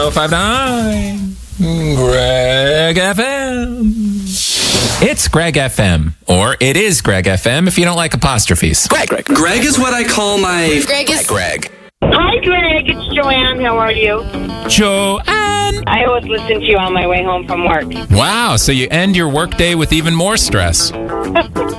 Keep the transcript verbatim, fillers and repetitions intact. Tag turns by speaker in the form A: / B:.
A: oh five nine Greg F M. It's Greg F M, or it is Greg F M if you don't like apostrophes. Greg, Greg.
B: Greg is what I call my...
C: Greg is...
A: Greg.
D: Hi, Greg. It's Joanne. How are you?
A: Joanne.
D: I always listen to you on my way home from work.
A: Wow, so you end your workday with even more stress.